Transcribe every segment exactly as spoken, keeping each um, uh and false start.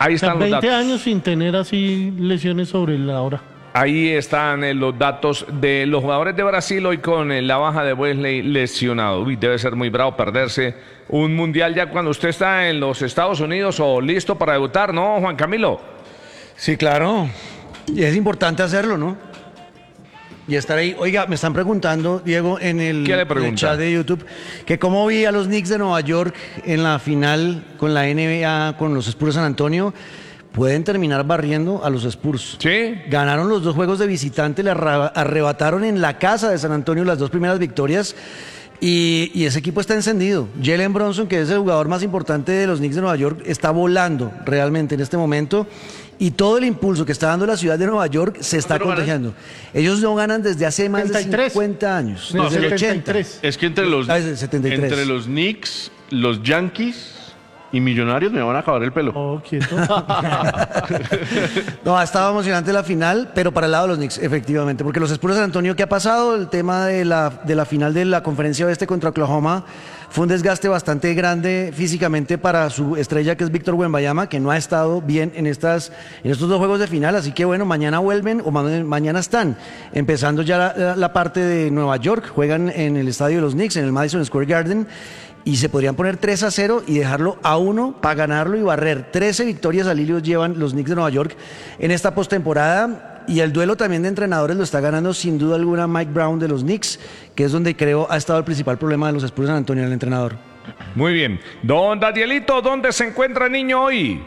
Ahí están los datos. veinte años sin tener así lesiones sobre la hora. Ahí están eh, los datos de los jugadores de Brasil hoy con eh, la baja de Wesley lesionado. Uy, debe ser muy bravo perderse un mundial ya cuando usted está en los Estados Unidos o listo para debutar, ¿no, Juan Camilo? Sí, claro. Y es importante hacerlo, ¿no? Y estar ahí. Oiga, me están preguntando, Diego, en el, ¿Qué le en el pregunta? chat de YouTube, que cómo vi a los Knicks de Nueva York en la final con la N B A, con los Spurs de San Antonio. Pueden terminar barriendo a los Spurs. Sí. Ganaron los dos juegos de visitante, le arra- arrebataron en la casa de San Antonio las dos primeras victorias. Y, y ese equipo está encendido. Jalen Brunson, que es el jugador más importante de los Knicks de Nueva York, está volando realmente en este momento. Y todo el impulso que está dando la ciudad de Nueva York se está contagiando. Ellos no ganan desde hace más setenta y tres. de cincuenta años. No, desde el ochenta. setenta y tres. Es que entre los, Ah, es del setenta y tres. entre los Knicks, los Yankees y Millonarios me van a acabar el pelo. Oh, quieto. No, ha estado emocionante la final, pero para el lado de los Knicks, efectivamente, porque los Spurs de San Antonio, ¿qué ha pasado? El tema de la, de la final de la conferencia oeste contra Oklahoma fue un desgaste bastante grande físicamente para su estrella, que es Víctor Wembanyama, que no ha estado bien en, estas, en estos dos juegos de final, así que bueno, mañana vuelven, o ma- mañana están empezando ya la, la parte de Nueva York, juegan en el estadio de los Knicks, en el Madison Square Garden, y se podrían poner tres a cero y dejarlo a uno para ganarlo y barrer. trece victorias al hilo llevan los Knicks de Nueva York en esta postemporada. Y el duelo también de entrenadores lo está ganando sin duda alguna Mike Brown de los Knicks, que es donde creo ha estado el principal problema de los Spurs de San Antonio, el entrenador. Muy bien. Don Danielito, ¿dónde se encuentra el niño hoy?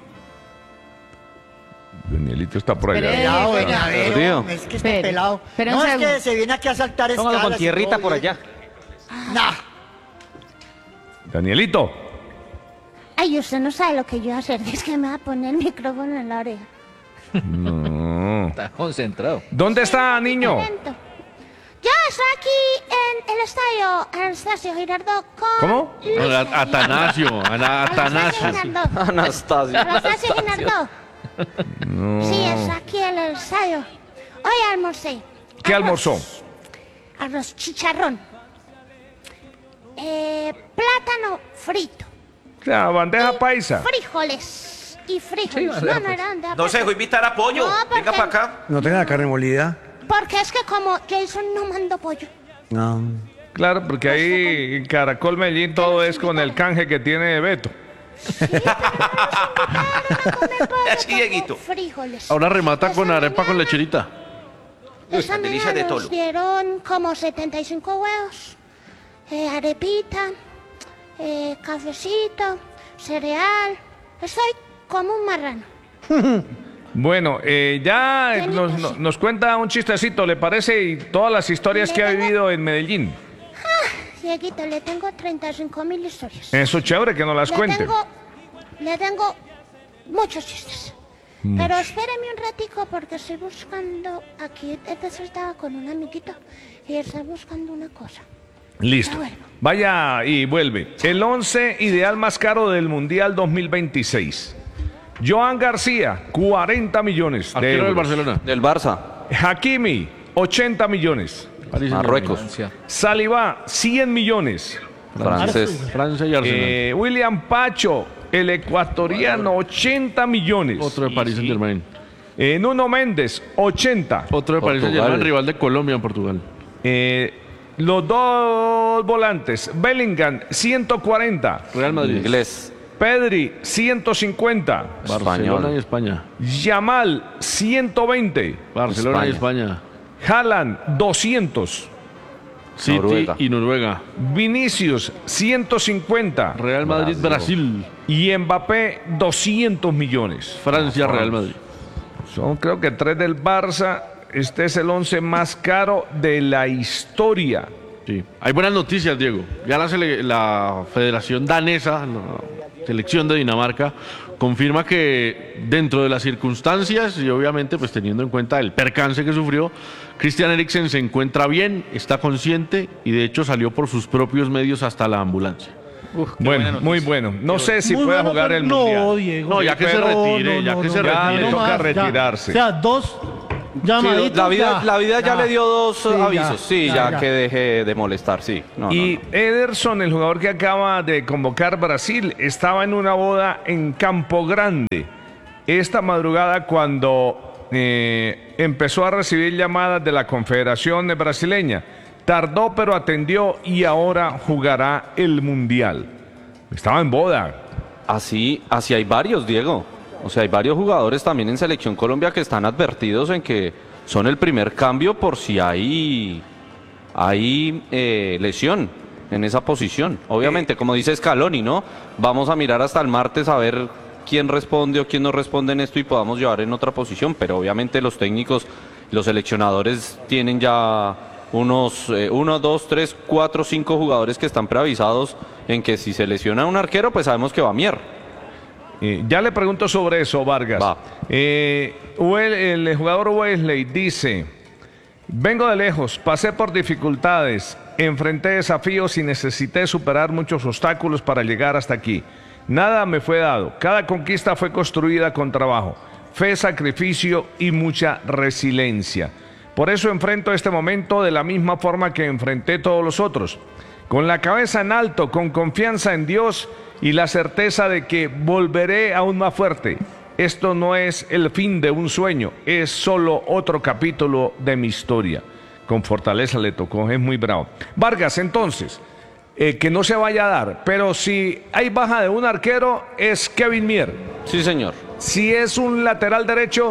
Danielito está por allá. Pelado, Venadero, Dios. es que está Espere, pelado. espere un No, es segundo. que se viene aquí a saltar escalas. Póngalo con y tierrita todo por bien. allá. Nah. Danielito. Ay, usted no sabe lo que yo voy a hacer, es que me va a poner el micrófono en la oreja. No. Está concentrado. ¿Dónde está, niño? Momento. Yo estoy aquí en el estadio Anastasio Girardot con... ¿Cómo? No, a- Atanasio, Ana- Atanasio. Girardot. Anastasio. Anastasio Girardot. Sí, es aquí en el estadio. Hoy almorcé. ¿Qué Arroz. almorzó? Arroz chicharrón. Eh, plátano frito. La bandeja paisa. Frijoles. Y frijoles. Sí, no, bandeja no era bandeja No se paisa. dejó invitar a pollo. No, Venga porque- para acá. ¿No tenga la carne molida? Porque es que como Jason no mandó pollo. No. Claro, porque ahí en Caracol Medellín todo es con el canje que tiene Beto. Así, Dieguito. Frijoles. Ahora remata con Esta arepa con mañana- lecherita. Esta Las delicias mañana de nos Tolo. dieron como setenta y cinco huevos, eh, arepita, eh, cafecito, cereal. Estoy como un marrano. Bueno, eh, ya Tiene nos, que no- ser. nos cuenta un chistecito, ¿le parece? Y todas las historias Le que ha tengo- vivido en Medellín. Dieguito, le tengo treinta y cinco mil historias. Eso es chévere que nos las le cuente. tengo, le tengo muchos chistes. Pero espéreme un ratico porque estoy buscando, aquí entonces estaba con un amiguito y estoy buscando una cosa. Listo. Ya vuelvo. Vaya y vuelve. El once ideal más caro del Mundial dos mil veintiséis. Joan García, cuarenta millones de Arquero del euros. Barcelona. Del Barça. Hakimi, ochenta millones. París Marruecos. Salivá, cien millones. Francés. Francia y Arsenal. Eh, William Pacho, el ecuatoriano, ochenta millones. Otro de París Saint Germain. Eh, Nuno Méndez, ochenta. Otro de París Saint Germain, Portugal. rival de Colombia en Portugal. Eh, los dos volantes, Bellingham, ciento cuarenta. Real Madrid. Inglés. Pedri, ciento cincuenta. Barcelona Español. y España. Yamal, ciento veinte. Barcelona y España. España. Haaland, doscientos. City Noruega. y Noruega. Vinicius, ciento cincuenta. Real Madrid, Brasil. Y Mbappé, doscientos millones. Francia, Real Madrid. Son creo que tres del Barça. Este es el once más caro de la historia. Sí. Hay buenas noticias, Diego. Ya la, sele- la Federación Danesa, la selección de Dinamarca, confirma que dentro de las circunstancias y obviamente pues teniendo en cuenta el percance que sufrió, Christian Eriksen se encuentra bien, está consciente y de hecho salió por sus propios medios hasta la ambulancia. Bueno, muy bueno. No sé si Muy pueda bueno, jugar pero el no, Mundial. Diego. No, ya que se pero- retire, ya que se Ya retire. le no toca más, ya. retirarse. O sea, dos Sí, llamaditos. la vida, ya, la vida ya, le dio dos Sí, eh, ya, avisos. Sí, ya, ya, ya. que deje de molestar, sí. No, Y no, no. Ederson, el jugador que acaba de convocar Brasil, estaba en una boda en Campo Grande. esta madrugada cuando eh, empezó a recibir llamadas de la Confederación Brasileña. Tardó pero atendió y ahora jugará el Mundial. Estaba en boda. Así, así hay varios, Diego. O sea, hay varios jugadores también en Selección Colombia que están advertidos en que son el primer cambio por si hay, hay eh, lesión en esa posición. Obviamente, como dice Scaloni, ¿no? Vamos a mirar hasta el martes a ver quién responde o quién no responde en esto y podamos llevar en otra posición. Pero obviamente los técnicos, los seleccionadores tienen ya unos eh, uno, dos, tres, cuatro, cinco jugadores que están preavisados en que si se lesiona un arquero, pues sabemos que va Mier. Eh, ya le pregunto sobre eso, Vargas. Va. Eh, el, el jugador Wesley dice: vengo de lejos, pasé por dificultades, enfrenté desafíos y necesité superar muchos obstáculos para llegar hasta aquí. Nada me fue dado, cada conquista fue construida con trabajo, fe, sacrificio y mucha resiliencia. Por eso enfrento este momento de la misma forma que enfrenté todos los otros, con la cabeza en alto, con confianza en Dios y la certeza de que volveré aún más fuerte. Esto no es el fin de un sueño, es solo otro capítulo de mi historia. Con fortaleza le tocó, es muy bravo. Vargas, entonces, eh, que no se vaya a dar, pero si hay baja de un arquero, es Kevin Mier. Sí, señor. Si es un lateral derecho,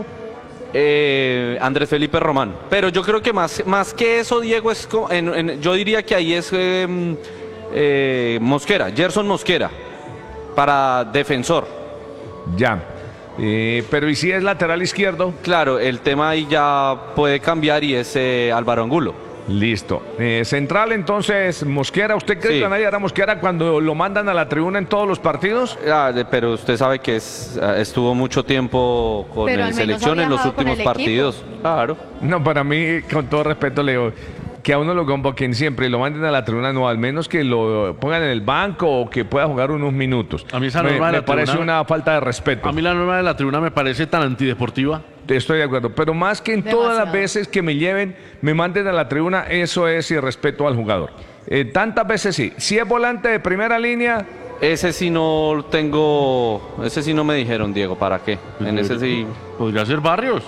Eh, Andrés Felipe Román. Pero yo creo que más, más que eso, Diego, es co- en- en- yo diría que ahí es eh, eh, Mosquera, Gerson Mosquera, para defensor. ya. Eh, pero ¿y si es lateral izquierdo? Claro, el tema ahí ya puede cambiar y es eh, Álvaro Angulo. Listo. Eh, central, entonces, Mosquera. ¿Usted cree Sí. que nadie hará Mosquera cuando lo mandan a la tribuna en todos los partidos? Ah, de- pero usted sabe que es, ah, estuvo mucho tiempo con Pero al el menos selección ha en los viajado con últimos el partidos. Claro. No, para mí, con todo respeto, le digo que a uno lo convoquen siempre y lo manden a la tribuna, no, al menos que lo pongan en el banco o que pueda jugar unos minutos. A mí esa me, norma de me la parece tribuna- una falta de respeto. A mí la norma de la tribuna me parece tan antideportiva. Estoy de acuerdo, pero más que en todas las Demasiado. veces que me lleven, me manden a la tribuna, eso es irrespeto al jugador. Eh, tantas veces sí. Si es volante de primera línea, Ese sí no tengo, ese sí no me dijeron, Diego, ¿para qué? En ese sí. Podría ser Barrios.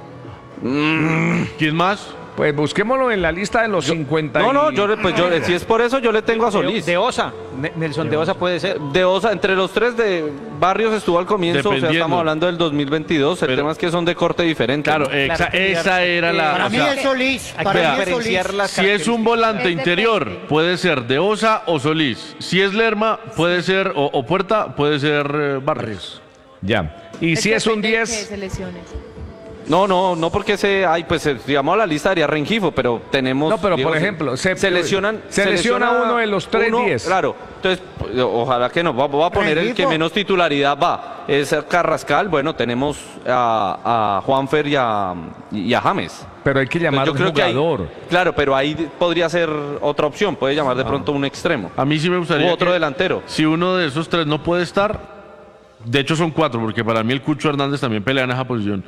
¿Quién más? pues busquémoslo en la lista de los cincuenta. No, no, y- yo, le- pues yo, si es por eso, yo le tengo a Solís. De, de Osa. Ne- Nelson de Osa puede ser. De Osa, entre los tres de Barrios estuvo al comienzo, o sea, Dependiendo. estamos hablando del dos mil veintidós, el Pero- tema es que son de corte diferente. Claro, ¿no? exa- Claro, que esa era la... Para o mí sea, es Solís. Hay Para que mí es diferenciar Solís. las si es un volante Es interior, depende. puede ser de Osa o Solís. Si es Lerma, puede ser, o, o Puerta, puede ser eh, Barrios. Ya. Y si es un depende de qué diez, selecciones. No, no, no porque se, ay, pues eh, digamos a la lista haría Rengifo, pero tenemos. No, pero Diego, por se- ejemplo, se- se, lesionan. se lesiona uno de los tres uno, diez. Claro, entonces, pues, ojalá que no. va- Voy a poner el que Rengifo. menos titularidad va. Es Carrascal. Bueno, tenemos a, a Juanfer y a, y a James. pero hay que llamar a un Entonces, yo creo que jugador. ahí, claro, pero ahí podría ser otra opción. Puede llamar de pronto un extremo. A mí sí me gustaría U otro que delantero. Si uno de esos tres no puede estar, de hecho son cuatro, porque para mí el Cucho Hernández también pelea en esa posición.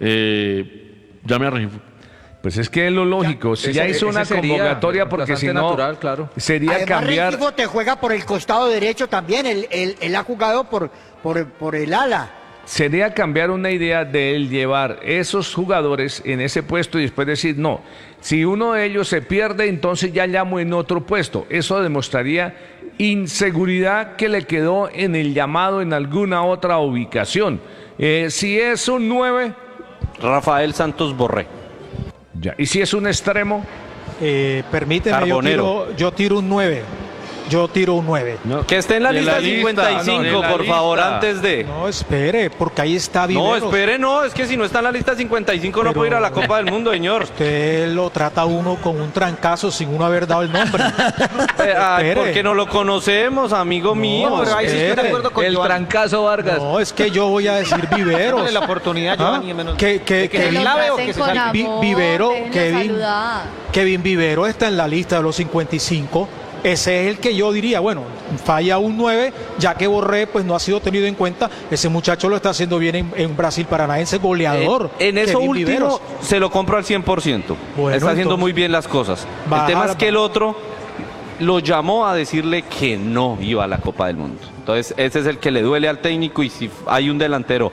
Eh, llame a Rengifo. Pues es que es lo lógico. Si ese- ya hizo ese una sería convocatoria, el porque si reemplazante no, natural, claro. sería Además, cambiar. Rengifo te juega por el costado derecho también. Él, él- él ha jugado por, por, por el ala. Sería cambiar una idea de él llevar esos jugadores en ese puesto y después decir, no, si uno de ellos se pierde, entonces ya llamo en otro puesto. Eso demostraría inseguridad que le quedó en el llamado en alguna otra ubicación. Eh, si es un nueve, Rafael Santos Borré. ya. Y si es un extremo, Eh, permíteme, yo Carbonero. tiro, yo tiro un nueve. Yo tiro un nueve. Que esté en la De lista la lista, cincuenta y cinco, no, de la por favor, lista. antes de. No, espere, porque ahí está Viveros. No, espere, no, es que si no está en la lista cincuenta y cinco no Pero- puede ir a la Copa del Mundo, señor. Usted lo trata a uno con un trancazo sin uno haber dado el nombre. Eh, ay, Espere. porque no lo conocemos, amigo mío. No, Pero ahí sí estoy de espere. acuerdo con El Joan. trancazo Vargas. No, es que yo voy a decir Viveros. Dale la oportunidad, ¿Ah? Giovanni, menos- Que, que, de que que se Vin- clave o Traten que se con salga. Vi- amor, Vivero, déjenlo Kevin. saludar. Kevin Vivero está en la lista de los cincuenta y cinco. Ese es el que yo diría, bueno, falla un nueve, ya que Borré pues no ha sido tenido en cuenta. Ese muchacho lo está haciendo bien en, en Brasil Paranaense, goleador. En, en eso Kevin último Viveros. se lo compro al cien por ciento. Bueno, Está haciendo entonces, muy bien las cosas. baja el tema la- es que el otro lo llamó a decirle que no iba a la Copa del Mundo. Entonces, ese es el que le duele al técnico y si hay un delantero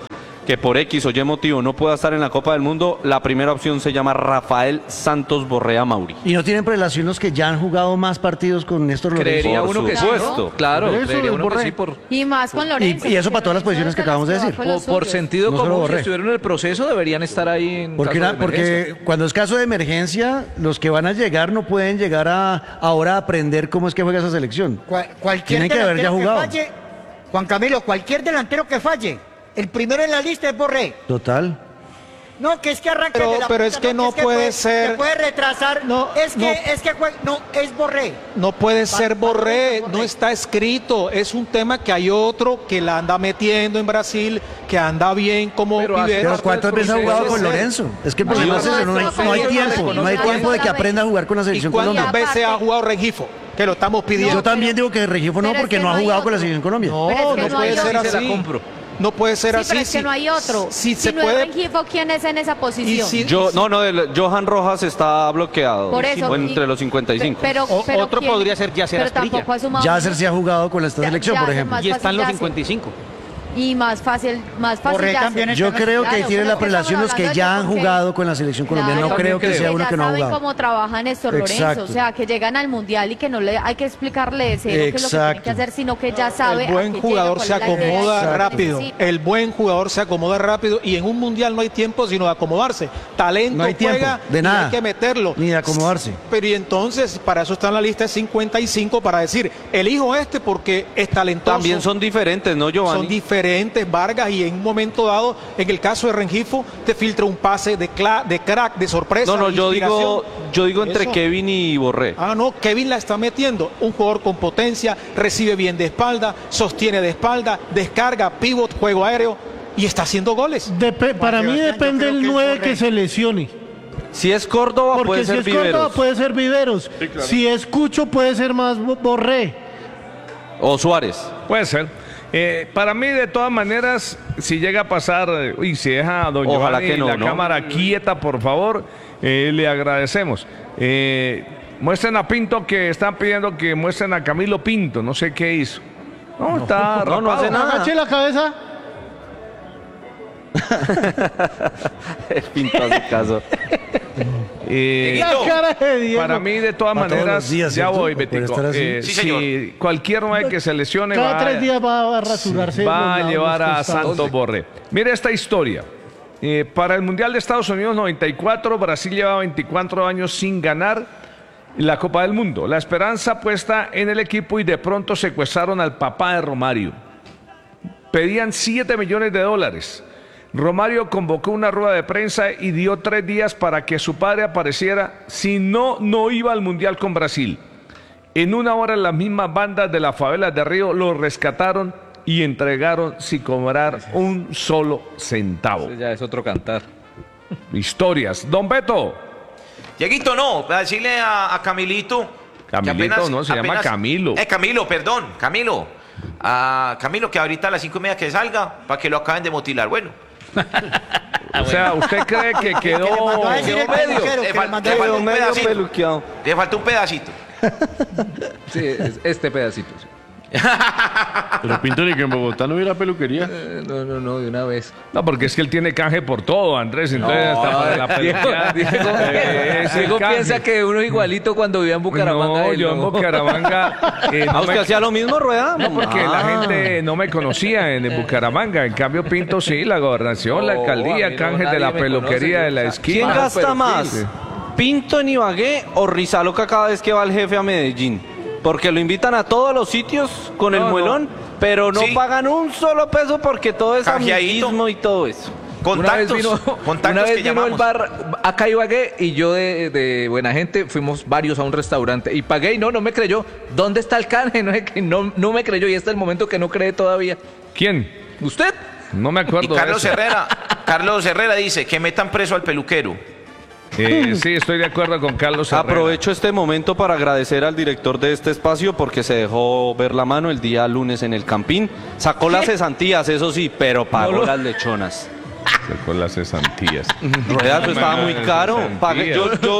que por X o Y motivo no pueda estar en la Copa del Mundo, la primera opción se llama Rafael Santos Borré Amauri. ¿Y no tienen prelación los que ya han jugado más partidos con Néstor Lorenzo? Creería Por uno que sí, supuesto. ¿no? Claro, Por eso creería es uno que Borré. sí por, Y más con Lorenzo. Y- y eso para todas las porque posiciones que Lorenzo acabamos de es decir. con por, los por suyos. sentido No solo común, si Borré. estuvieron en el proceso, deberían estar ahí en Porque, caso una- de emergencia. porque cuando es caso de emergencia, los que van a llegar no pueden llegar a ahora a aprender cómo es que juega esa selección. Cual- cualquier Tienen que haber ya delantero que jugado. falle, Juan Camilo, cualquier delantero que falle, el primero en la lista es Borré. Total. No, que es que arranque Pero- de la pero punta, es que no puede puede, ser- Se puede retrasar. No, es que, no. es que jue- no, es Borré. No puede ser Borré, Borré. no está escrito. Es un tema que hay otro que la anda metiendo en Brasil, que anda bien como Pero hace- Viveros. Pero ¿cuántas veces ha jugado con Puede ser. Lorenzo? Es que el problema No, es eso, no, hay, no, no hay no, tiempo, no hay no, tiempo de que no, aprenda a jugar con la ¿Y selección cuántas Colombia. veces ha jugado Rengifo? Que lo estamos pidiendo. Yo también digo que Regifo no Pero es porque que no no ha hay jugado con la otro. selección Colombia. No, Pero es que no no puede hay ser otro. Se la así. compro. No puede ser Sí, así. pero es que si- no hay otro. Si, Si se no puede. es Rengifo, ¿quién es en esa Y posición? si- Yo, no, no, el- Johan Rojas está bloqueado. Por eso. O entre y- los cincuenta y cinco. Pero, O- pero otro ¿quién? podría ser Yacer Pero Asprilla. tampoco ha sumado. Yasser sí ha jugado con esta Ya- selección, por Yasser ejemplo. más Y están los fácil cincuenta y cinco. Y más fácil, más fácil. Borré Yasser. también está Yo en la- creo que Claro, tiene pero la es que prelación los estamos que hablando ya de han porque- jugado con la selección colombiana. Claro, No creo que porque sea uno ya que no ha saben jugado. cómo trabaja Néstor Lorenzo, Exacto. o sea, que llegan al mundial y que no le hay que explicarle cero qué es lo que tiene Exacto. que hacer, sino que ya sabe. El a buen qué jugador llega, se cuál es la idea, acomoda qué es lo que rápido. necesita. El buen jugador se acomoda rápido y en un mundial no hay tiempo sino de acomodarse. Talento No hay tiempo, juega de y nada. hay que meterlo. Ni de acomodarse. Pero y entonces, para eso está en la lista de cincuenta y cinco para decir, elijo este porque es talentoso. También son diferentes, ¿no, Giovanni? Son diferentes, Vargas, y en un momento dado, en el caso de Rengifo, te filtra un pase de, cla- de crack, de sorpresa. No, no, de yo inspiración. digo, yo digo entre Eso. Kevin y Borré. Ah, no, Kevin la está metiendo. Un jugador con potencia, recibe bien de espalda, sostiene de espalda, descarga, pivot, juego aéreo y está haciendo goles. Depe- para mí Sebastián, yo depende creo el que es nueve Borré. que se lesione. Si es Córdoba, Porque puede si ser es Córdoba Viveros. puede ser Viveros. Si es Cucho puede ser más Bo- Borré. O Suárez. Puede ser. Eh, para mí, de todas maneras, si llega a pasar, eh, y si deja a don Ojalá Giovanni que no, la ¿no? cámara quieta, por favor, eh, le agradecemos. Eh, muestren a Pinto, que están pidiendo que muestren a Camilo Pinto, no sé qué hizo. No, está no, no rapado. hace nada. Agache la cabeza. Pinto hace caso. Eh, La cara de Diego. para mí, de todas Para todos maneras, los días, ya ¿cierto? voy, Para poder Betico. estar así. Eh, Sí, si señor. cualquier nueve que se lesione Cada va, tres días va a rasurarse. va los a lados, llevar los a costados. Santos Borré. Mire esta historia. Eh, para el Mundial de Estados Unidos noventa y cuatro, Brasil lleva veinticuatro años sin ganar la Copa del Mundo. La esperanza puesta en el equipo y de pronto secuestraron al papá de Romario. Pedían siete millones de dólares. Romario convocó una rueda de prensa y dio tres días para que su padre apareciera. Si no, no iba al Mundial con Brasil. En una hora las mismas bandas de las favelas de Río lo rescataron y entregaron sin cobrar un solo centavo. Ese ya es otro cantar. Historias. Don Beto. Dieguito, no, para decirle a, a Camilito. que Camilito, no, se llama Camilo. Eh, Camilo, perdón, Camilo. A Camilo, que ahorita a las cinco y media que salga, para que lo acaben de mutilar. Bueno, O sea, ¿usted cree que quedó... Que le mandó a decir el quedó medio, peluquero, le que fal- le mandó le a faltó decir- un medio pedacito. peluqueado. Le falta un pedacito. Sí, es este pedacito. sí. Pero Pinto ni que en Bogotá no hubiera peluquería. Eh, No, no, no, de una vez. No, porque es que él tiene canje por todo, Andrés. Entonces, hasta para la Diego, peluquería, Diego, eh, es el Diego canje. piensa que uno igualito cuando vivía en Bucaramanga. No, él yo en no. Bucaramanga... eh, no ¿A usted me- hacía lo mismo, Rueda? No, porque la Ah. gente no me conocía en Bucaramanga. En cambio, Pinto sí, la gobernación, la No, alcaldía, a mí no, canje de nadie la me peluquería conoce, de la yo- esquina. ¿Quién Ah, gasta pero más? sí. ¿Pinto en Ibagué o Rizaloca cada vez que va el jefe a Medellín? Porque lo invitan a todos los sitios con el No, no. muelón, pero no Sí. pagan un solo peso porque todo es Canjeadito. amiguismo y todo eso. Una vez Contactos, vino, contactos una vez que vino el llamamos. bar acá a Ibagué y yo de, de buena gente fuimos varios a un restaurante y pagué y no, no me creyó. ¿Dónde está el canje? No, es que no, no me creyó y este es el momento que no cree todavía. ¿Quién? ¿Usted? No me Y acuerdo. de Carlos eso. Herrera, Carlos Herrera dice que metan preso al peluquero. Eh, sí, estoy de acuerdo con Carlos Herrera. Aprovecho este momento para agradecer al director de este espacio porque se dejó ver la mano el día lunes en el Campín. Sacó las cesantías, eso sí, pero pagó No lo- las lechonas. Con las cesantías. Rueda, eso estaba muy caro. Pagué- yo, yo,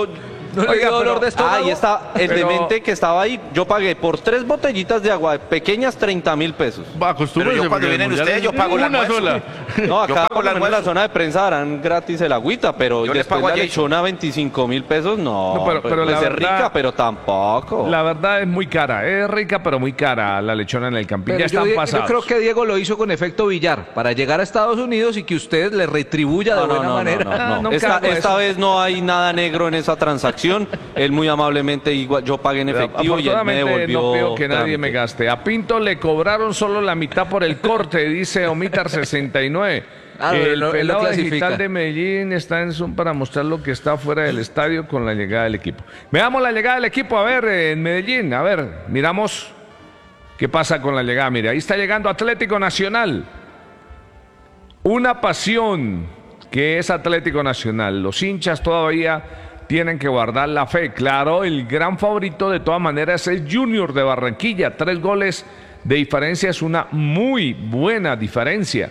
No le Oiga, dio dolor pero- de estómago. Ahí está el Pero- demente que estaba ahí. Yo pagué por tres botellitas de agua pequeñas treinta mil pesos. Va, acostúmbrese, Pero yo cuando porque el vienen mundial ustedes, es yo pago el una almuerzo. sola. No, Yo acá pago el por lo menos en la almuerzo. zona de prensa darán gratis el agüita, pero Yo le después pago a la Jason. lechona veinticinco mil pesos, no. No, pero- pues, pero pues la es verdad- rica, pero tampoco. La verdad es muy cara, es rica pero muy cara la lechona en el Campín. Pero Ya yo, están yo pasados. creo que Diego lo hizo con efecto billar, para llegar a Estados Unidos y que usted le retribuya de No, no, buena no, no, manera. no, no. Ah, nunca Esta, hago esta eso. vez no hay nada negro en esa transacción. Él muy amablemente, igual, yo pagué en efectivo y él me Afortunadamente devolvió. no pido que nadie trámite. me gaste. A Pinto le cobraron solo la mitad por el corte, dice Omitar sesenta y nueve. Ah, el él lo- él lo pelado clasifica. digital de Medellín está en Zoom para mostrar lo que está fuera del estadio con la llegada del equipo. Veamos la llegada del equipo, a ver, en Medellín, a ver, miramos qué pasa con la llegada. Mire, ahí está llegando Atlético Nacional. Una pasión que es Atlético Nacional. Los hinchas todavía tienen que guardar la fe. Claro, el gran favorito de todas maneras es Junior de Barranquilla. Tres goles de diferencia es una muy buena diferencia.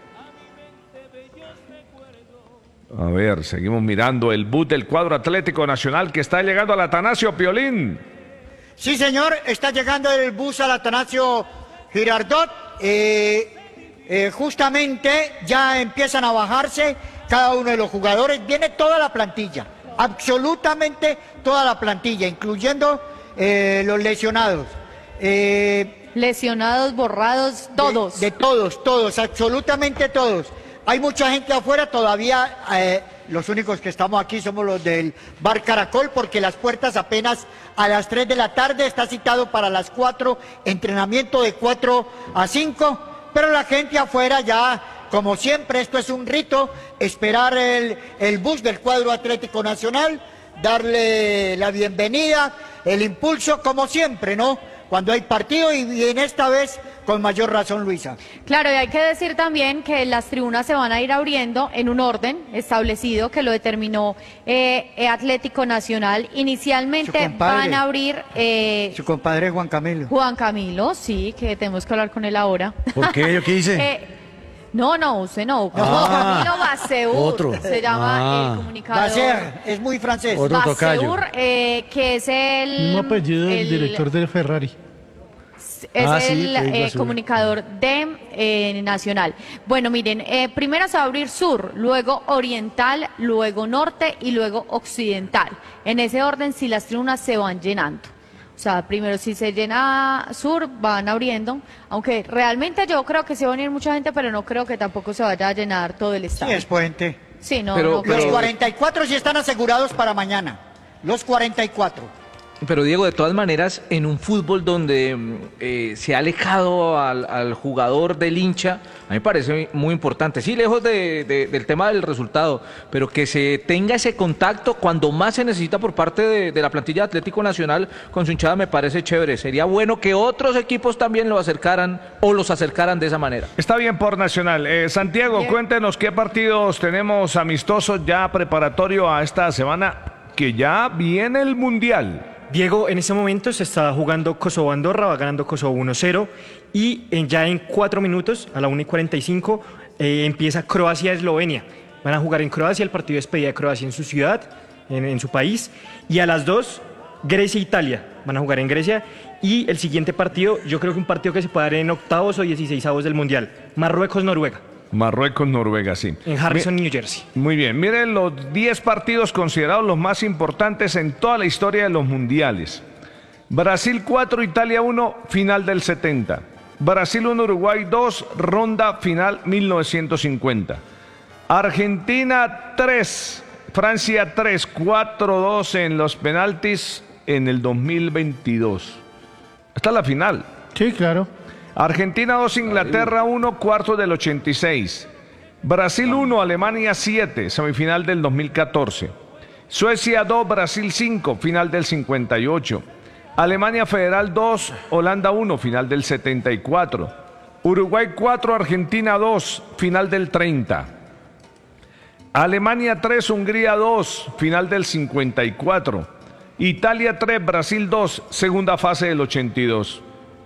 A ver, seguimos mirando el bus del cuadro Atlético Nacional que está llegando al Atanasio Piolín. Sí, señor, está llegando el bus al Atanasio Girardot. Eh, eh, justamente ya empiezan a bajarse cada uno de los jugadores. Viene toda la plantilla, absolutamente toda la plantilla, incluyendo eh, los lesionados. Eh, Lesionados, borrados, todos. De, de todos, todos, absolutamente todos. Hay mucha gente afuera, todavía eh, los únicos que estamos aquí somos los del Bar Caracol, porque las puertas apenas a las tres de la tarde, está citado para las cuatro, entrenamiento de cuatro a cinco, pero la gente afuera ya, como siempre, esto es un rito, esperar el, el bus del cuadro Atlético Nacional, darle la bienvenida, el impulso, como siempre, ¿no? Cuando hay partido y, y en esta vez con mayor razón, Luisa. Claro, y hay que decir también que las tribunas se van a ir abriendo en un orden establecido que lo determinó eh, eh, Atlético Nacional. Inicialmente Su compadre. van a abrir eh, Su compadre Juan Camilo. Juan Camilo, sí, que tenemos que hablar con él ahora. ¿Por qué? ¿Yo qué hice? Eh, no, no, usted no. Ah, Camilo Baseur otro. se llama Ah. el comunicador. Baseur, es muy francés. Otro tocayo. Baseur, eh, que es el... Mismo apellido del el- director de Ferrari. Es Ah, sí, el David eh, Basur. comunicador de eh, Nacional. Bueno, miren, eh, primero se va a abrir sur, luego oriental, luego norte y luego occidental. En ese orden, si las tribunas se van llenando. O sea, primero si se llena sur, van abriendo. Aunque realmente yo creo que se va a unir mucha gente, pero no creo que tampoco se vaya a llenar todo el Sí, estadio. es puente. Sí, no, Pero- no Los creo. cuarenta y cuatro sí están asegurados para mañana. Los cuarenta y cuatro. Pero Diego, de todas maneras, en un fútbol donde mm, eh, se ha alejado al, al jugador del hincha, a mí me parece muy importante. Sí, lejos de- de- del tema del resultado, pero que se tenga ese contacto cuando más se necesita por parte de, de la plantilla de Atlético Nacional con su hinchada, me parece chévere. Sería bueno que otros equipos también lo acercaran o los acercaran de esa manera. Está bien por Nacional. Eh, Santiago, Bien. cuéntenos qué partidos tenemos amistosos ya preparatorio a esta semana que ya viene el Mundial. Diego, en este momento se está jugando Kosovo-Andorra, va ganando Kosovo uno cero y en- ya en cuatro minutos, a la una y cuarenta y cinco, eh, empieza Croacia-Eslovenia. Van a jugar en Croacia, el partido de despedida de Croacia en su ciudad, en, en su país, y a las dos, Grecia-Italia. Van a jugar en Grecia y el siguiente partido, yo creo que un partido que se puede dar en octavos o dieciseisavos del Mundial, Marruecos-Noruega, Marruecos, Noruega, sí. en Harrison, New Jersey. Muy bien, miren los diez partidos considerados los más importantes en toda la historia de los mundiales. Brasil cuatro, Italia uno, final del setenta. Brasil uno, Uruguay dos, ronda final mil novecientos cincuenta. Argentina tres, Francia tres, cuatro dos en los penaltis en el dos mil veintidós. Esta es la final. Sí, claro. Argentina dos, Inglaterra uno, cuarto del ochenta y seis. Brasil uno, Alemania siete, semifinal del dos mil catorce. Suecia dos, Brasil cinco, final del cincuenta y ocho. Alemania Federal dos, Holanda uno, final del setenta y cuatro. Uruguay cuatro, Argentina dos, final del treinta. Alemania tres, Hungría dos, final del cincuenta y cuatro. Italia tres, Brasil dos, segunda fase del ochenta y dos.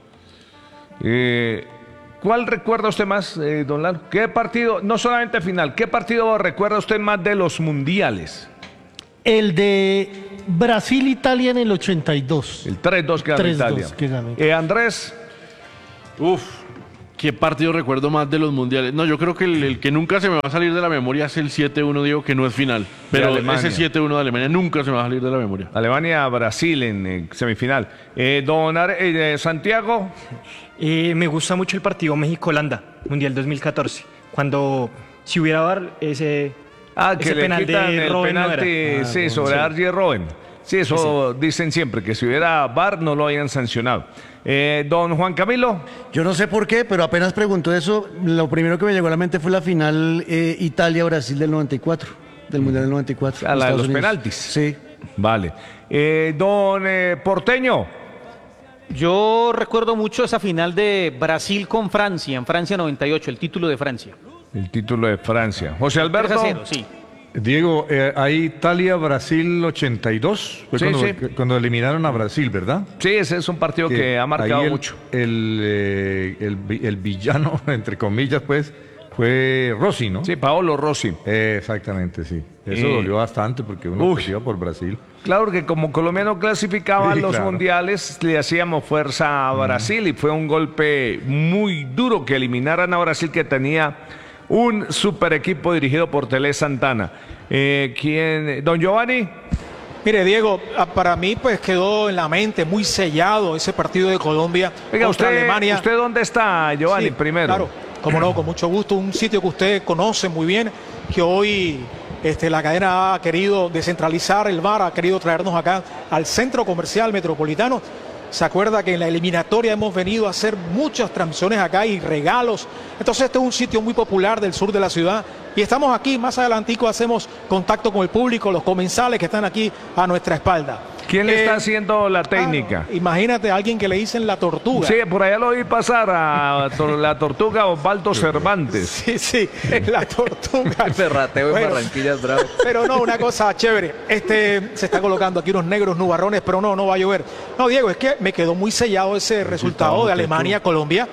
Eh, ¿Cuál recuerda usted más, eh, don Lalo? ¿Qué partido, no solamente final, qué partido recuerda usted más de los mundiales? El de Brasil-Italia en el ochenta y dos. El tres dos que ganó tres dos Italia. que ganó. Eh, Andrés. Uf, ¿qué partido recuerdo más de los mundiales? No, yo creo que el, el que nunca se me va a salir de la memoria es el siete uno, digo que no es final. Pero Alemania. ese siete uno de Alemania nunca se me va a salir de la memoria. Alemania-Brasil en eh, semifinal. Eh, don Are- eh, Santiago. Eh, me gusta mucho el partido México-Holanda, Mundial dos mil catorce. Cuando, si hubiera V A R, ese, Ah, que ese le penal quitan de el Robben no penalti, era. sí, Ah, sobre sí. Archie Robben. Sí, eso dicen siempre, que si hubiera V A R no lo hayan sancionado. Eh, don Juan Camilo. Yo no sé por qué, pero apenas preguntó eso, lo primero que me llegó a la mente fue la final eh, Italia-Brasil del noventa y cuatro, del Mundial del noventa y cuatro. A la de Estados los Unidos. penaltis. Sí. Vale. Eh, don eh, Porteño. Yo recuerdo mucho esa final de Brasil con Francia, en Francia noventa y ocho, el título de Francia. El título de Francia. José Alberto. tres a cero, sí. Diego, eh, ahí Italia-Brasil ochenta y dos, fue Sí, cuando, sí. cuando eliminaron a Brasil, ¿verdad? Sí, ese es un partido que, ha marcado ahí el, mucho. El, eh, el, vi- el villano, entre comillas, pues, fue Rossi, ¿no? Sí, Paolo Rossi. Eh, exactamente, sí. Eso Eh, dolió bastante porque uno uy. pues, iba por Brasil. Claro que como Colombia no clasificaba a Sí, los claro. mundiales, le hacíamos fuerza a Brasil y fue un golpe muy duro que eliminaran a Brasil, que tenía un super equipo dirigido por Tele Santana. Eh, ¿quién? Don Giovanni. Mire, Diego, ah, para mí pues quedó en la mente muy sellado ese partido de Colombia Oiga, contra usted, Alemania. ¿usted dónde está, Giovanni, Sí, primero? Claro, como no, con mucho gusto. Un sitio que usted conoce muy bien, que hoy este, la cadena ha querido descentralizar el V A R, ha querido traernos acá al Centro Comercial Metropolitano. Se acuerda que en la eliminatoria hemos venido a hacer muchas transmisiones acá y regalos. Entonces este es un sitio muy popular del sur de la ciudad y estamos aquí, más adelantico hacemos contacto con el público, los comensales que están aquí a nuestra espalda. ¿Quién le Eh, está haciendo la técnica? Imagínate a alguien que le dicen la tortuga. Sí, por allá lo vi pasar a to- la tortuga Osvaldo Cervantes. Sí, sí, la tortuga. Ferrateo en Bueno, Barranquilla es bravo. Pero no, una cosa chévere. Este se está colocando aquí unos negros nubarrones, pero no, no va a llover. No, Diego, es que me quedó muy sellado ese resultado de Alemania-Colombia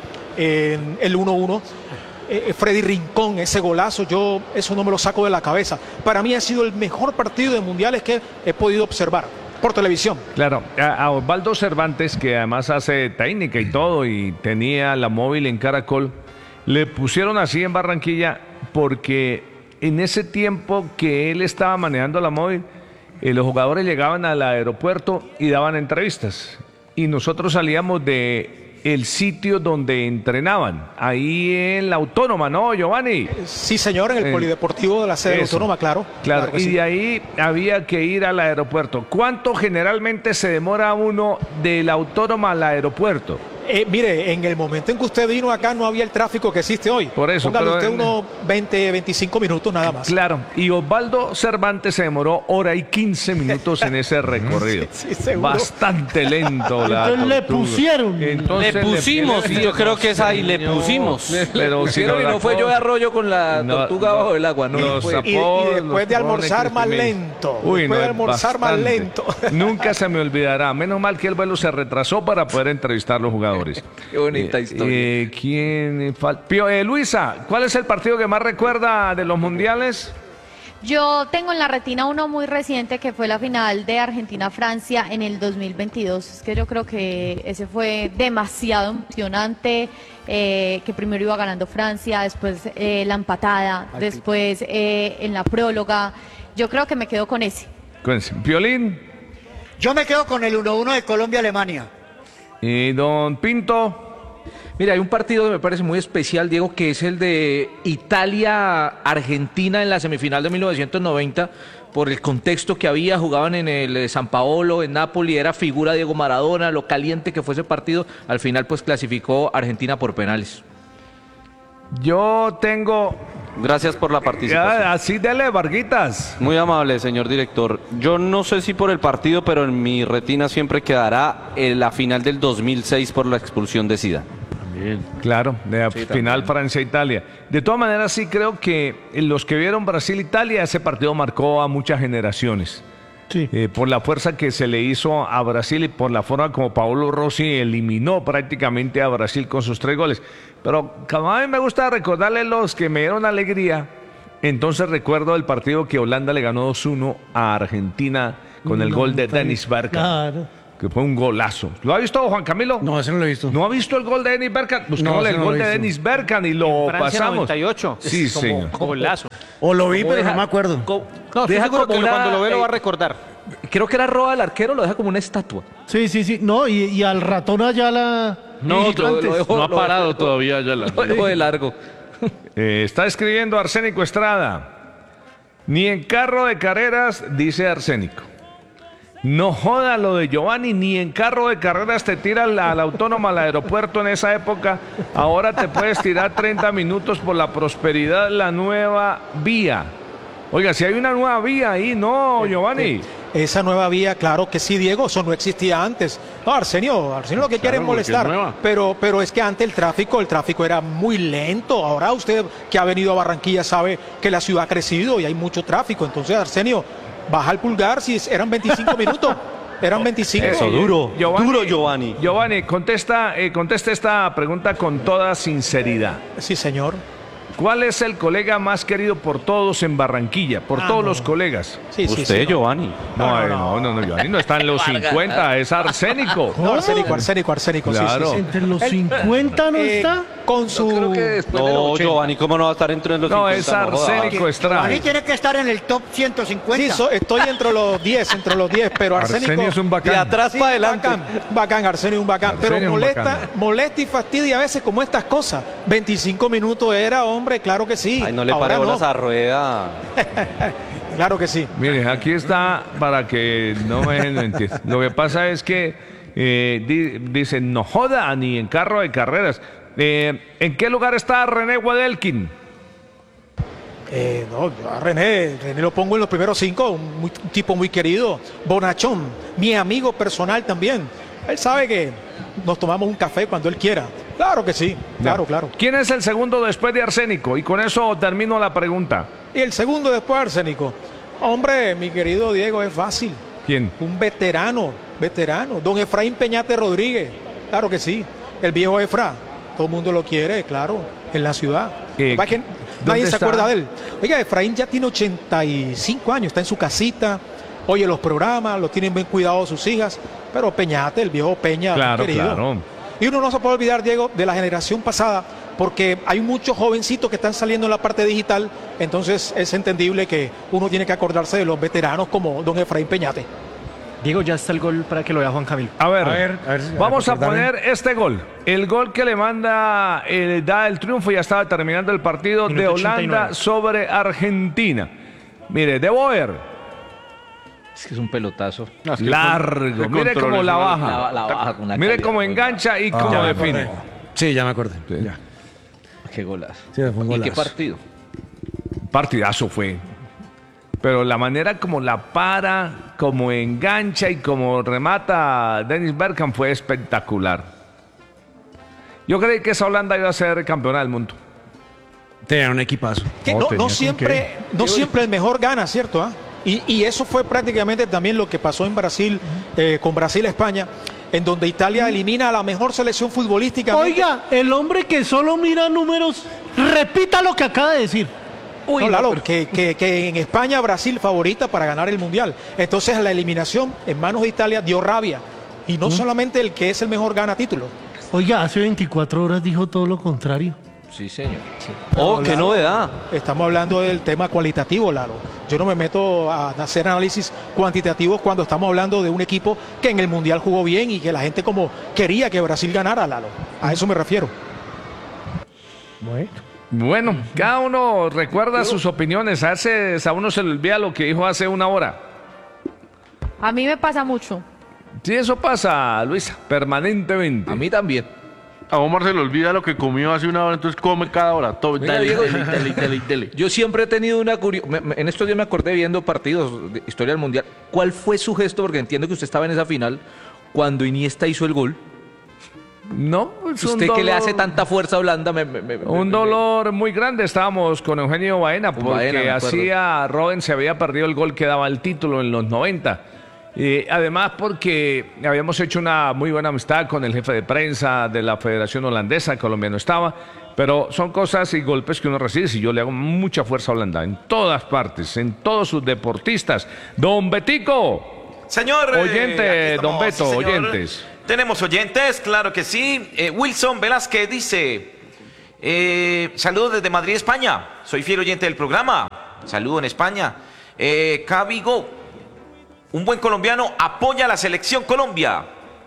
en el uno uno. Eh, Freddy Rincón, ese golazo, yo eso no me lo saco de la cabeza. Para mí ha sido el mejor partido de mundiales que he podido observar por televisión. Claro, a, a Osvaldo Cervantes, que además hace técnica y todo, y tenía la móvil en Caracol, le pusieron así en Barranquilla porque en ese tiempo que él estaba manejando la móvil, eh, los jugadores llegaban al aeropuerto y daban entrevistas. Y nosotros salíamos de el sitio donde entrenaban, ahí en la Autónoma, ¿no, Giovanni? Sí, señor, en el Eh, Polideportivo de la sede eso. autónoma, claro. Claro, que y sí. de ahí había que ir al aeropuerto. ¿Cuánto generalmente se demora uno de la Autónoma al aeropuerto? Eh, mire, en el momento en que usted vino acá no había el tráfico que existe hoy. Por eso, Póngale pero usted en- unos veinte, veinticinco minutos nada más. Claro, y Osvaldo Cervantes se demoró hora y quince minutos en ese recorrido. Sí, sí, seguro. Bastante lento. La Entonces le tortuga. pusieron. Entonces Le pusimos, yo creo que es ahí, le pusimos. Pero si Pusieron nos y la no fue pon- yo de arroyo con la No, tortuga no, bajo el agua, no, no nos fue. tapó, Y, y después nos de pone almorzar más crecimiento. lento. Uy, después no, de almorzar más bastante. lento. Nunca se me olvidará. Menos mal que el vuelo se retrasó para poder entrevistar a los jugadores. Qué bonita Eh, historia. eh, ¿Quién falta? Eh, Luisa, ¿cuál es el partido que más recuerda de los mundiales? Yo tengo en la retina uno muy reciente que fue la final de Argentina-Francia en el dos mil veintidós. Es que yo creo que ese fue demasiado emocionante, eh, que primero iba ganando Francia, después eh, la empatada, después eh, en la próloga. Yo creo que me quedo con ese. Cuéntense. Violín Yo me quedo con el uno uno de Colombia-Alemania. y Don Pinto. Mira, hay un partido que me parece muy especial, Diego, que es el de Italia-Argentina en la semifinal de mil novecientos noventa, por el contexto que había, jugaban en el eh, San Paolo, en Nápoles, era figura Diego Maradona, lo caliente que fue ese partido, al final pues clasificó Argentina por penales. Yo tengo... Gracias por la participación. Ya, así dele, Varguitas. Muy amable, señor director. Yo no sé si por el partido, pero en mi retina siempre quedará eh, la final del dos mil seis por la expulsión de Zidane. También. Claro, de Sí, final también. Francia-Italia. De todas maneras, sí creo que los que vieron Brasil-Italia, ese partido marcó a muchas generaciones. Sí. Eh, por la fuerza que se le hizo a Brasil y por la forma como Paolo Rossi eliminó prácticamente a Brasil con sus tres goles. Pero como a mí me gusta recordarle los que me dieron alegría, entonces recuerdo el partido que Holanda le ganó dos uno a Argentina con el No, gol de está bien. Dennis Bergkamp. Claro. Que fue un golazo. ¿Lo ha visto Juan Camilo? No, ese no lo he visto. ¿No ha visto el gol de Dennis Bergkamp? Buscamos ese el no gol lo he de visto. Dennis Bergkamp y lo Francia pasamos. noventa y ocho. Sí, Es como señor. Golazo. O lo vi, ¿Cómo pero deja- no me acuerdo. co- No, estoy deja seguro como que una, cuando lo ve lo va a eh, recordar. Creo que era roba del arquero, lo deja como una estatua. Sí, sí, sí. No, y, y al ratón allá la. No, Lo- lo dejó- no ha lo- parado lo- todavía ya la... Lo dejó de largo. Eh, está escribiendo Arsénico Estrada. Ni en carro de carreras, dice Arsénico. No joda lo de Giovanni, ni en carro de carreras te tiras la, la autónoma al aeropuerto en esa época. Ahora te puedes tirar treinta minutos por la prosperidad, la nueva vía. Oiga, si hay una nueva vía ahí, no, Giovanni. Esa nueva vía, claro que sí, Diego, eso no existía antes. No, Arsenio, Arsenio lo que quiere es porque es molestar, nueva. pero, pero es que antes el tráfico, el tráfico era muy lento. Ahora usted que ha venido a Barranquilla sabe que la ciudad ha crecido y hay mucho tráfico. Entonces, Arsenio, baja el pulgar si eran veinticinco minutos. Eran veinticinco. Eso, duro, Giovanni, duro Giovanni. Giovanni, contesta, eh, contesta esta pregunta con toda sinceridad. Sí, señor. ¿Cuál es el colega más querido por todos en Barranquilla? Por Ah, todos no. los colegas. Sí, sí, Usted, sí. Giovanni. No, eh, no, no, no, Giovanni no está en los cincuenta, es Arsénico. No, Arsénico, Arsénico, Arsénico, sí, Claro. sí, sí. Entre los cincuenta no Eh, está. con su... Creo que después de los No, ochenta. Giovanni, ¿cómo no va a estar entre los No, cincuenta? es joda. Arsénico Estrada. Giovanni tiene que estar en el top ciento cincuenta. Sí, so- estoy entre los diez, entre los diez, pero Arsénico... Arsenio es un bacán. De atrás Sí, para adelante. Bacán, bacán, Arsenio es un bacán. Arsenio es Pero un molesta, bacán. molesta y fastidia a veces como estas cosas. veinticinco minutos era, hombre, claro que sí. Ay, no le Ahora pare no. bolas a Rueda. Claro que sí. Mire, aquí está para que no me dejen mentir. Lo que pasa es que eh, di- dicen, no joda ni en carro de carreras. Eh, ¿En qué lugar está René Guadelkin? Eh, no, yo a René, René lo pongo en los primeros cinco, un, muy- un tipo muy querido, bonachón, mi amigo personal también. Él sabe que nos tomamos un café cuando él quiera. Claro que sí, claro, claro. ¿Quién es el segundo después de Arsénico? Y con eso termino la pregunta. Y el segundo después, Arsénico. Hombre, mi querido Diego, es fácil. ¿Quién? Un veterano, veterano. Don Efraín Peñate Rodríguez. Claro que sí. El viejo Efra. Todo el mundo lo quiere, claro, en la ciudad. Eh, Lo que pasa es que ¿dónde nadie se está? acuerda de él. Oiga, Efraín ya tiene ochenta y cinco años, está en su casita, oye los programas, lo tienen bien cuidado sus hijas. Pero Peñate, el viejo Peña, Claro, querido. claro. Y uno no se puede olvidar, Diego, de la generación pasada, porque hay muchos jovencitos que están saliendo en la parte digital, entonces es entendible que uno tiene que acordarse de los veteranos como don Efraín Peñate. Diego, ya está el gol para que lo vea Juan Camilo. A ver, A ver, a ver si- vamos a recordarme. poner este gol. El gol que le manda, eh, da el triunfo, ya estaba terminando el partido de Minuto Holanda ochenta y nueve. sobre Argentina. Mire, De Boer, Es que es un pelotazo. No, es que largo. con- Mire con cómo la controles, baja. La, la baja con una Mire calidad cómo muy engancha y Ah, cómo ya me define. acordé. Sí, ya me acordé. Ya. brava. Qué golazo. Sí, fue un ¿Y qué golazo. partido? Partidazo fue. Pero la manera como la para, como engancha y como remata Dennis Bergkamp fue espectacular. Yo creí que esa Holanda iba a ser campeona del mundo. Tenía un equipazo. Que No, no, tenía no con siempre, no siempre el mejor gana, ¿cierto? ah? Y, y eso fue prácticamente también lo que pasó en Brasil, eh, con Brasil-España, en donde Italia elimina a la mejor selección futbolística. Oiga, el hombre que solo mira números, repita lo que acaba de decir. Uy, no, Lalo, que, que- que en España Brasil favorita para ganar el Mundial. Entonces la eliminación en manos de Italia dio rabia. Y no solamente el que es el mejor gana título. Oiga, hace veinticuatro horas dijo todo lo contrario. Sí, señor. Oh, qué novedad. Estamos hablando del tema cualitativo, Lalo. Yo no me meto a hacer análisis cuantitativos cuando estamos hablando de un equipo que en el Mundial jugó bien y que la gente como quería que Brasil ganara, Lalo. A eso me refiero. Bueno. Bueno, cada uno recuerda sus opiniones. A veces a uno se le olvida lo que dijo hace una hora. A mí me pasa mucho. Sí, eso pasa, Luisa, permanentemente. A mí también. A Omar se le olvida lo que comió hace una hora, entonces come cada hora. Todo, Mira, dale, Diego, dale, dale, dale, dale. Yo siempre he tenido una curiosidad. En estos días me acordé viendo partidos de historia del Mundial. ¿Cuál fue su gesto? Porque entiendo que usted estaba en esa final cuando Iniesta hizo el gol. No, es un Usted que le dolor- hace tanta fuerza a Holanda. Me, me- me- Un me- dolor muy grande. Estábamos con Eugenio Baena Con porque Baena, me acuerdo. hacía Robben se había perdido el gol que daba el título en los noventa. Eh, además porque habíamos hecho una muy buena amistad con el jefe de prensa de la Federación Holandesa, el colombiano estaba, pero son cosas y golpes que uno recibe. Si yo le hago mucha fuerza a Holanda en todas partes, en todos sus deportistas. Don Betico. Señor. eh, Oyente, aquí don estamos, Beto, sí, señor. oyentes. Tenemos oyentes, claro que sí. Eh, Wilson Velázquez dice: eh, saludos desde Madrid, España. Soy fiel oyente del programa. Saludo en España. Eh, Cabigo, un buen colombiano, apoya a la selección Colombia.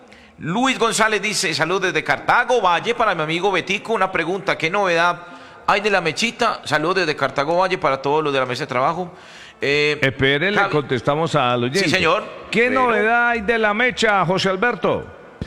Luis González dice: saludos desde Cartago Valle para mi amigo Betico. Una pregunta: ¿qué novedad hay de la mechita? Saludos desde Cartago Valle para todos los de la mesa de trabajo. Eh, Espere, le Javi- contestamos al oyente. Sí, señor. ¿Qué Pero- novedad hay de la mecha, José Alberto?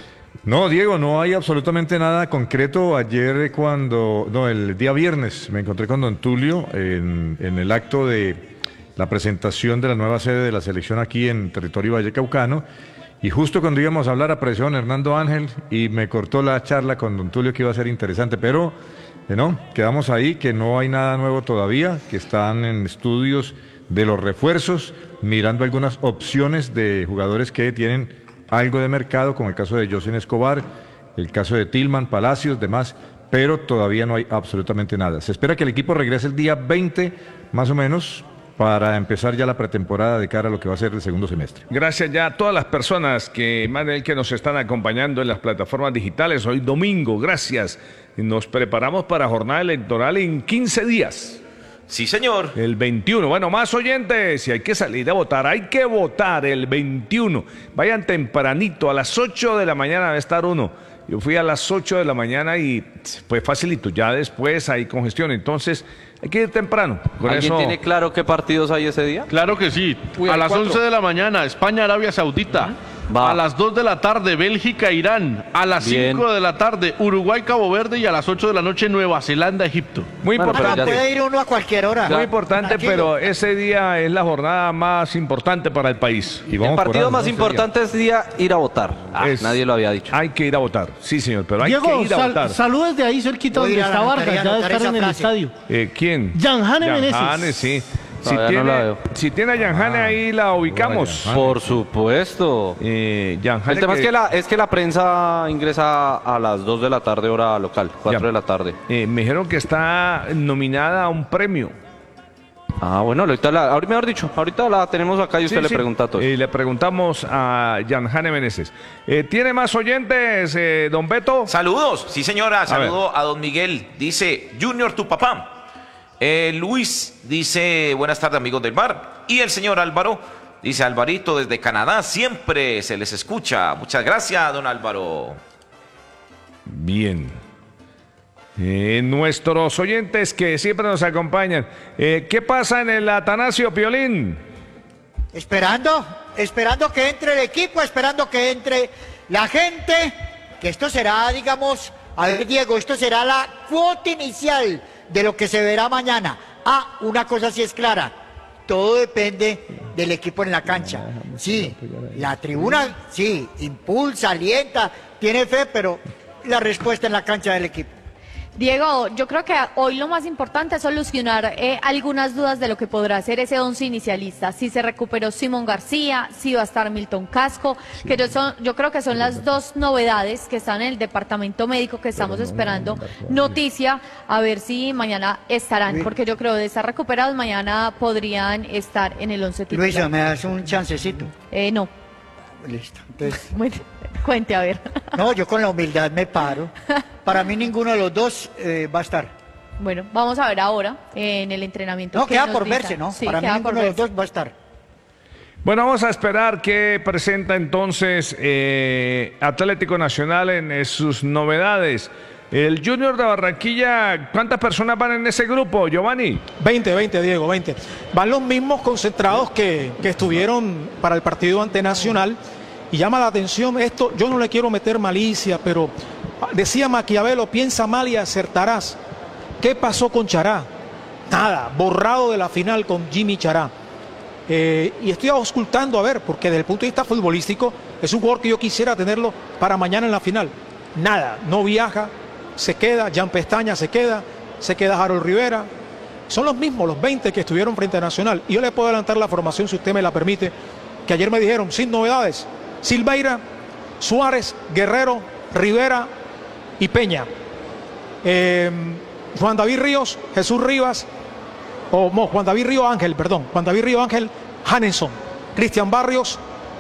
No, Diego, no hay absolutamente nada concreto. Ayer cuando, no, el día viernes me encontré con don Tulio en, en el acto de la presentación de la nueva sede de la selección aquí en territorio vallecaucano. Y justo cuando íbamos a hablar apareció don Hernando Ángel y me cortó la charla con don Tulio, que iba a ser interesante, pero eh, no, quedamos ahí, que no hay nada nuevo todavía, que están en estudios de los refuerzos, mirando algunas opciones de jugadores que tienen algo de mercado, como el caso de José Escobar, el caso de Tillman, Palacios, demás, pero todavía no hay absolutamente nada. Se espera que el equipo regrese el día veinte, más o menos, para empezar ya la pretemporada de cara a lo que va a ser el segundo semestre. Gracias ya a todas las personas que, Manuel, que nos están acompañando en las plataformas digitales. Hoy domingo, gracias. Nos preparamos para jornada electoral en quince días. Sí, señor. El veintiuno. Bueno, más oyentes. Si hay que salir a votar, hay que votar el veintiuno. Vayan tempranito, a las ocho de la mañana va a estar uno. Yo fui a las ocho de la mañana y fue facilito. Ya después hay congestión. Entonces, hay que ir temprano. Con ¿Alguien eso... tiene claro qué partidos hay ese día? Claro que sí. Uy, a hay las cuatro. once de la mañana, España-Arabia Saudita. Va. A las dos de la tarde, Bélgica-Irán. A las Bien. cinco de la tarde, Uruguay-Cabo Verde. Y a las ocho de la noche, Nueva Zelanda-Egipto. Muy Bueno, importante. pero ya- Puede ir uno a cualquier hora. Muy importante, Tranquilo. pero ese día es la jornada más importante para el país. Y El vamos por partido algo, más ¿no? importante es día ir a votar. Ah, Es- nadie lo había dicho. Hay que ir a votar. Sí, señor, pero hay Diego, que ir a sal- votar. saludos de ahí cerquita Voy a donde ir a la está Vargas, notaría a ya de anotar estar esa en el frase. estadio. Eh, ¿Quién? Yanjane Meneses. Yanjane, sí. Si Todavía no la tiene, veo. si tiene a Yanjane ahí la ubicamos. Yanjane. Por supuesto. Eh, Yanjane El tema que- es que la, es que la prensa ingresa a las dos de la tarde, hora local, cuatro Ya. de la tarde. eh, me dijeron que está nominada a un premio. Ah, bueno, ahorita la, ahorita, mejor dicho, ahorita la tenemos acá y usted Sí, le sí. pregunta todo. Y le preguntamos a Yanjane Meneses. Eh, ¿Tiene más oyentes, eh, don Beto? Saludos, sí señora, A saludo a, don Miguel, dice Junior tu papá. Eh, Luis dice buenas tardes amigos del bar. Y el señor Álvaro dice Alvarito desde Canadá, siempre se les escucha. Muchas gracias, don Álvaro. Bien. Eh, nuestros oyentes que siempre nos acompañan. Eh, ¿Qué pasa en el Atanasio Piolín? Esperando, esperando que entre el equipo, esperando que entre la gente, que esto será, digamos, a ver Diego, esto será la cuota inicial de lo que se verá mañana. Ah, una cosa sí es clara, todo depende del equipo en la cancha. Sí, la tribuna, sí, impulsa, alienta, tiene fe, pero la respuesta en la cancha del equipo. Diego, yo creo que hoy lo más importante es solucionar eh, algunas dudas de lo que podrá ser ese once inicialista. Si se recuperó Simón García, si va a estar Milton Casco, que yo, son, yo creo que son las dos novedades que están en el departamento médico que estamos esperando noticia, a ver si mañana estarán, porque yo creo de estar recuperados mañana podrían estar en el once titular. Luisa, ¿me das un chancecito? Eh, no, Listo. Entonces, Bueno, cuente a ver. no, yo con la humildad me paro. Para mí ninguno de los dos eh, va a estar. Bueno, vamos a ver ahora eh, en el entrenamiento. No, qué queda nos por dicen. verse, ¿no? Sí, Para mí queda por ninguno de los verse. dos va a estar. Bueno, vamos a esperar qué presenta entonces eh, Atlético Nacional en eh, sus novedades. El Junior de Barranquilla, ¿cuántas personas van en ese grupo, Giovanni? veinte, veinte, Diego, veinte. Van los mismos concentrados que, que estuvieron para el partido ante Nacional. Y llama la atención esto, yo no le quiero meter malicia, pero decía Maquiavelo, piensa mal y acertarás. ¿Qué pasó con Chará? Nada, borrado de la final con Jimmy Chará. Eh, y estoy auscultando a ver, porque desde el punto de vista futbolístico es un jugador que yo quisiera tenerlo para mañana en la final. Nada, no viaja, se queda, Jan Pestaña se queda, se queda Harold Rivera. Son los mismos, los veinte que estuvieron frente a Nacional. Y yo le puedo adelantar la formación, si usted me la permite, que ayer me dijeron, sin novedades, Silveira, Suárez, Guerrero, Rivera y Peña. Eh, Juan David Ríos, Jesús Rivas, o no, Juan David Río Ángel, perdón, Juan David Río Ángel, Hanenson, Cristian Barrios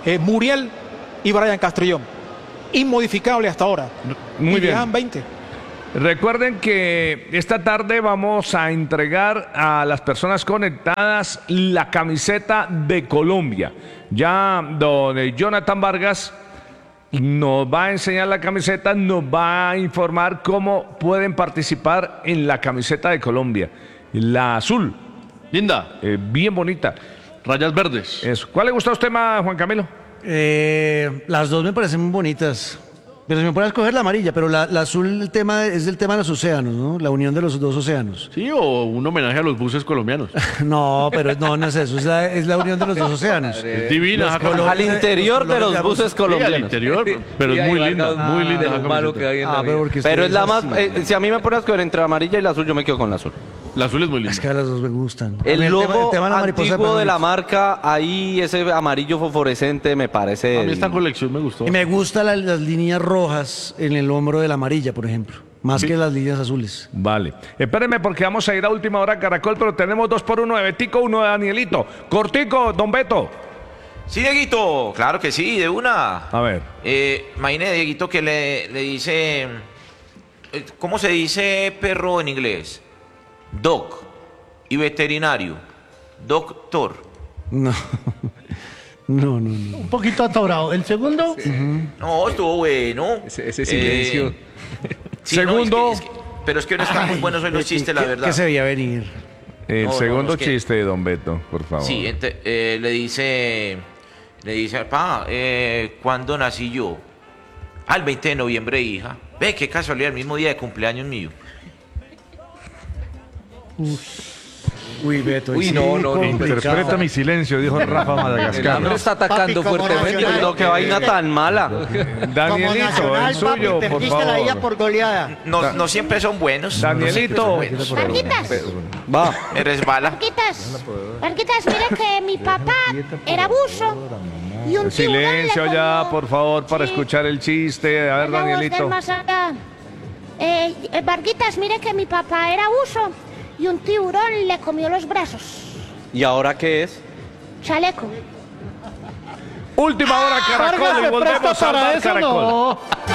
eh, Muriel y Brian Castrillón. Inmodificable hasta ahora. Muy y bien. viajan veinte. Recuerden que esta tarde vamos a entregar a las personas conectadas la camiseta de Colombia. Ya don Jonathan Vargas nos va a enseñar la camiseta, nos va a informar cómo pueden participar en la camiseta de Colombia. La azul. Linda. Eh, bien bonita. Rayas verdes. Eso. ¿Cuál le gusta a usted más, Juan Camilo? Eh, las dos me parecen muy bonitas. Pero si me pueden escoger la amarilla, pero la, la azul el tema es el tema de los océanos, ¿no? La unión de los dos océanos. Sí, o un homenaje a los buses colombianos. No, pero no, no es eso, es la, es la unión de los dos océanos. Es divina. Los esa colores- Al interior de los buses Sí, al colombianos. interior, pero es muy linda, muy linda. De esa lo malo camiseta. que hay en Ah, la pero vida. porque Pero es la más. ustedes así. eh, si a mí me pones a escoger entre amarilla y la azul, yo me quedo con la azul. La azul es muy linda. Es que a las dos me gustan. A mí El tema- logo tema de la mariposa antiguo me de la gusta. marca, ahí ese amarillo fosforescente me parece. A mí el- esta colección me gustó. Y me gustan la- las líneas rojas en el hombro de la amarilla, por ejemplo, más Sí. que las líneas azules. Vale. Espérenme porque vamos a ir a última hora Caracol, pero tenemos dos por uno de Betico, uno de Danielito. Cortico, don Beto. Sí, Dieguito, claro que sí, de una. A ver. Eh, imagine, Dieguito, que le, le dice... eh, ¿Cómo se dice perro en inglés? Dog. Y veterinario. Doctor. No. No, no, no. Un poquito atorado. El segundo, No, estuvo bueno. Ese, ese silencio. Eh, sí, no, Segundo. es que- es que- pero es que no están muy buenos hoy los chistes, la ¿Qué- verdad. ¿Qué se veía venir? El No, no, segundo es que- chiste de don Beto, por favor. Sí, ente- eh, le dice, le dice, pa, eh, ¿cuándo nací yo? Al veinte de noviembre, hija. Ve, qué casualidad, el mismo día de cumpleaños mío. Uy, Beto. Uy, sí, no, no, no, Interpreta mi silencio, dijo Rafa El Madagascar. hambre está atacando Papi, como fuertemente. nacional. No, qué vaina tan mala. Como Danielito, nacional, el suyo, papi, por perdiste la vida favor. por goleada. No, no siempre son buenos. Danielito. Varguitas, Va. Me resbala. Varguitas, Varguitas, mira que mi papá era buzo y un tiburón Silencio le ya, comió- por favor, para Sí. escuchar el chiste. A ver, La voz del Danielito. más allá. Eh, eh, Varguitas, mire que mi papá era buzo y un tiburón le comió los brazos. ¿Y ahora qué es? Chaleco. Última hora, Caracol, Vargas y se volvemos presta a para dar eso, Caracol. no.